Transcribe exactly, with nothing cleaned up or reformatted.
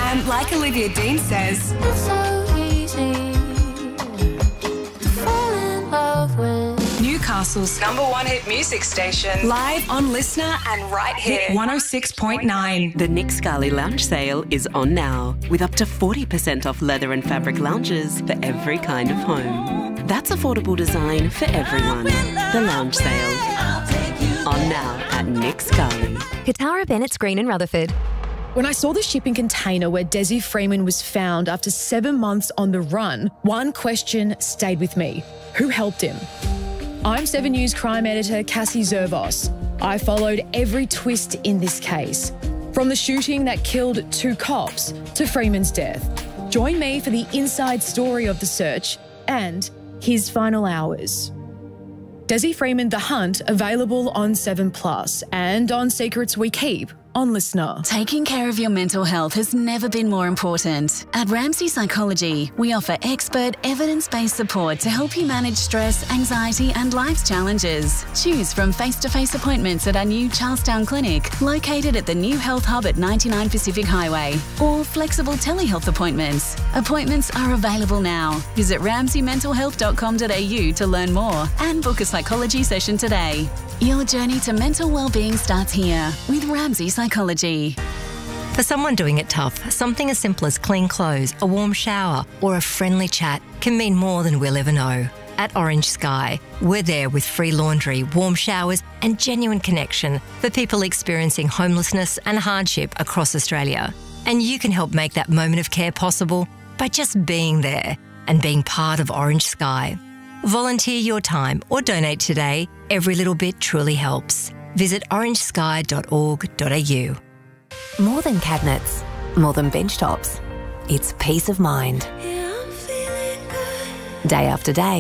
And like Olivia Dean says, It's so easy to fall in love with Newcastle's number one hit music station, live on Listener and right here, one oh six point nine. The Nick Scali Lounge Sale is on now, with up to forty percent off leather and fabric lounges for every kind of home. That's affordable design for everyone. The Lounge Sale. On now at Nick Scali. Katara Bennett Green in Rutherford. When I saw the shipping container where Desi Freeman was found after seven months on the run, one question stayed with me. Who helped him? I'm Seven News crime editor Cassie Zervos. I followed every twist in this case, from the shooting that killed two cops to Freeman's death. Join me for the inside story of the search and his final hours. Desi Freeman, The Hunt, available on seven plus and on Secrets We Keep on Listener. Taking care of your mental health has never been more important. At Ramsay Psychology, we offer expert, evidence-based support to help you manage stress, anxiety and life's challenges. Choose from face-to-face appointments at our new Charlestown Clinic, located at the new Health Hub at ninety-nine Pacific Highway, or flexible telehealth appointments. Appointments are available now. Visit ramsay mental health dot com dot a u to learn more and book a psychology session today. Your journey to mental well-being starts here with Ramsay Psychology. For someone doing it tough, something as simple as clean clothes, a warm shower or a friendly chat can mean more than we'll ever know. At Orange Sky, we're there with free laundry, warm showers and genuine connection for people experiencing homelessness and hardship across Australia. And you can help make that moment of care possible by just being there and being part of Orange Sky. Volunteer your time or donate today. Every little bit truly helps. Visit orange sky dot org dot a u. More than cabinets, more than bench tops. It's peace of mind. Day after day,